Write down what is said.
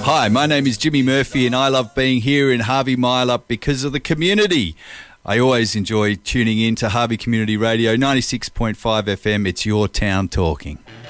Hi, my name is Jimmy Murphy and I love being here in Harvey Mile because of the community. I always enjoy tuning in to Harvey Community Radio, 96.5 FM. It's your town talking.